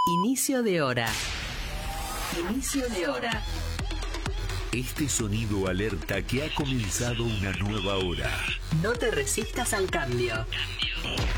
Inicio de hora. Inicio de hora. Este sonido alerta que ha comenzado una nueva hora. No te resistas al cambio.